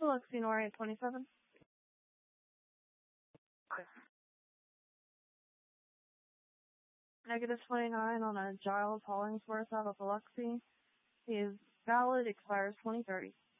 Biloxi Nor 827. Negative 29 on a Giles Hollingsworth out of Biloxi. He is valid, expires 2030.